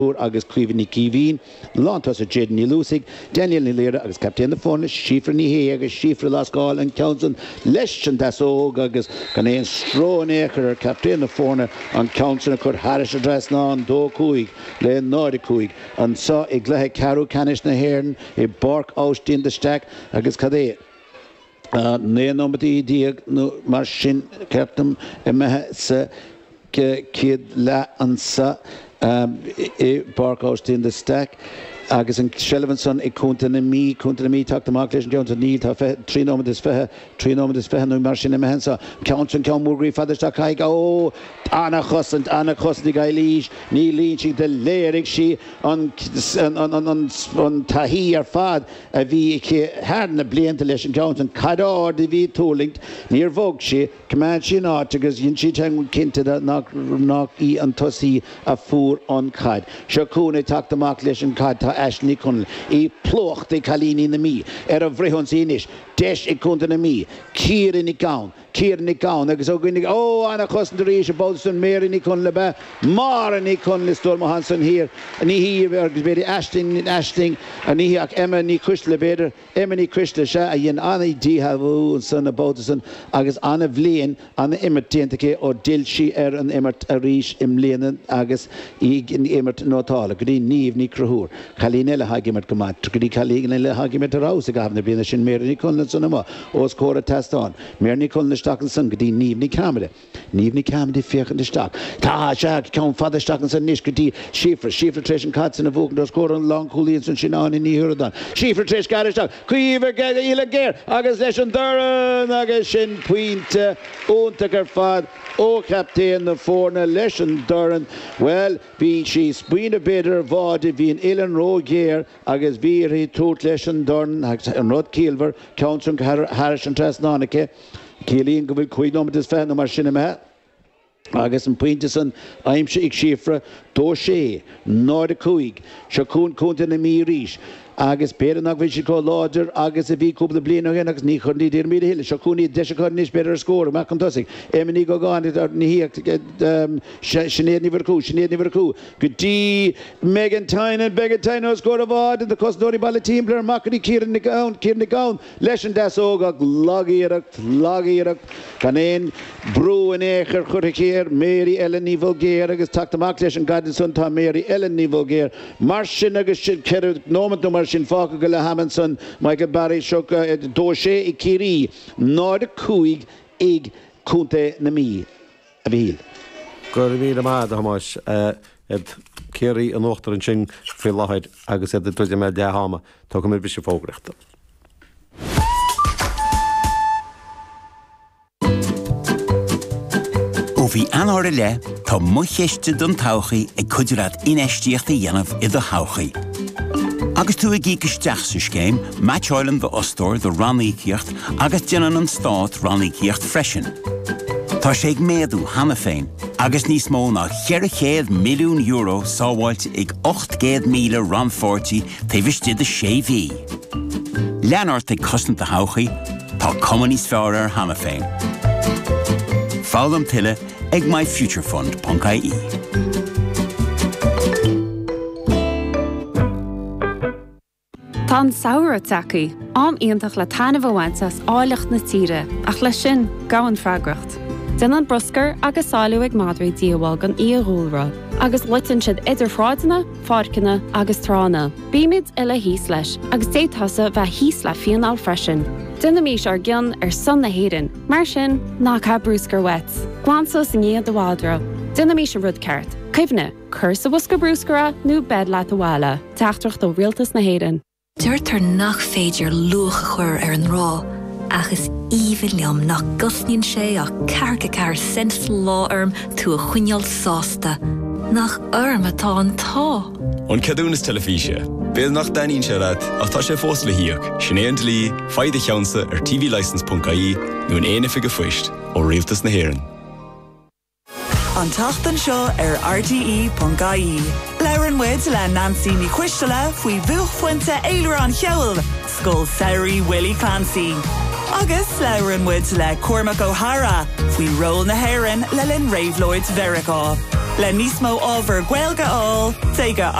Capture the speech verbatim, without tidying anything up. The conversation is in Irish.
agus cuiimhní cíhín látas a Jaden ní Lúsig Daniel ní Léire agus captain na fóna sífra ní hé agus sífra lascáil an Counson leis an dasóg agus gan éon strónéchar ar captain na fóna an Counson a chur Harris a dres ná an dó cúig le náide cúig an sa i glethe carú canis na héirn i barc áistín de stack agus cadé né nómatí díag mar sin captain i methe sa céad le an sa Um, I barc áistín de stack agus an Shelevanson I cúnta na mí cúnta na mí tacht amach leis an Jones a níl tá trí nómad is fethe trí nómad is fethe nó mar sin na hensa Counson ceann múgraí fadisteach caig ó anna chosant anna chosant I gael líis ní lín si de léirigh si an an tahí ar fad a bhí hána blianta leis an Counson cadár de bhí túlingt níor bhóg si cumán sin áit agus dhéon si teann cinnte nach í an tosaí a fuair an caid seo cúna tacht amach leis an caid tá Ashley Connell I plocht I Calini na mí ar a bhrihons inis deis I cúnta na mí Ciaran I gán Ciaran I gán agus ó gynnig ó anna chosant a ríis a bódson mér in I Connell be mar in I Connell Storm Hansen hir a ní hí agus beidir Ashling Ashling a ní ach Emma ní Christle beidir Emma ní Christle se a dhéon anna ddíthe bhú san a bódson agus anna bhliain anna immert déantaché ó dil si ar an immert a ríis im léanan agus I immert nótála go dtí níomh ní cruthúr Chalín eile hagimmert go mat go dtí chalín eile hagimmert a rás a gabhna bína sin mér in I Connell san ama os córa testán mér ní Connell stakan san go dtí níomh ní camide níomh ní camide fiochan de stac tá se ceann fada stakan san níos go dtí sífra sífra treis an cat san a bhógan dos córa an lang chulíonn san sin an I ní huradan sífra treis garisteach cuiomhar gaile ile géir agus leis an doran agus sin puinte únta gur fad ó captain na fórna leis an doran well bhí si spuoine beidir bhád I bhíon ilan ró géir agus bhí hí tút leis an doran an rud cíalmhar Counson Harris an tres nánacha Cílíonn go bhfuil cuid nómad is feith nó mar sinna me agus an puinte san aimse ag sífra dó sé náide cúig seo cún cúnta na mí ríis agus béan nach bhfuil si có láidir agus a bhí cúpla bliana ó agus ní chun ní dtír míad hiile seo cúnaí de se chun níos beidir scóir meach an tosaigh éime ní go gáin ní sinnéad ní bharcú sinnéad ní bharcú go dtí Megan Tynan Megan Tynan ó scóir a bhád in de cosdóirí balla tímplar macarí círan na gán círan na gán leis an deasóga lagaíireacht lagaíireacht gan éon brú in éair chur chéir Mary Ellen ní bhilgéir agus tacht amach leis an gaidan sun tá Mary Ellen ní bhilgéir mar sin agus sin ceir nómad mar sin fáca go le Hamilton Michael Barry seo dó sé I Cirí náide cúig ag cúnta na mí a bhíl. Gur bhí amad hamáis Cirí an óachtar an sin fé láid agus iad tuide me de háma tá go mé bhí sé fógrachta. Ó bhí anóir le tá mucheiste don tauchaí ag cuidirad inéistíochta dhéanamh I do tauchaí. Agus tú ag ígus teach sa scéim, Match Island the Ostor the Rannícíocht agus déanann an stát Rannícíocht freisin. Tá sé ag méadú hana féin, agus níos mó ná cheirichéad milliún euro sábháilte ag ocht gcéad míle ranfortí taobhiste de sé bhí. Leanart ag cosnta tauchaí, tá cumann níos fearr ar hana féin. Fálam tuile ag my future fund dot I E. Tá an saoire tacaí, am iontach le tainmh bhaintas áileacht na tíre, ach le sin gabhann freagracht. Den an broscar agus sáiliú ag madraí díobháil gan íoghúlra, agus litan siad idir fráideanna, fádcanna agus trána. Bíimiid ile híos leis, agus détasa bheith híos le fianál freisin. Duna mís ar gceann ar son na héireann, mar sin ná cha brúscar wet. Glansos in iad do bhádra. Duna mís ar rud ceart. Cuimhne, cur sa bhusca brúscara nó bed leat a bhála. Teachtrach do rialtas na héireann. Dúirt ar nach féidir lucha chuir ar an rá, agus íomh liom nach gosníonn sé ach carcha car sens lá orm tú a chuineal sásta. Nach orm atá an tá. An cadúnas telefíse. Béal nach daíonn sé leat ach tá sé fós le hiíoch, sinnéant lí, faide cheansa ar t v license dot I E nó an éana fiige fuist ó rialtas na héireann. An tachtan seo ar R T E dot I E. Lauren Wade le Nancy ní Cuistela faoi bhuach fuinte éilear an cheoil, Scoil Saoirí Willie Clancy. Agus Lauren Wade le Cormac O'Hara faoi ról na héireann le linn Ravelóid Vericá. Le níos mó ábhar gaeilge all, té go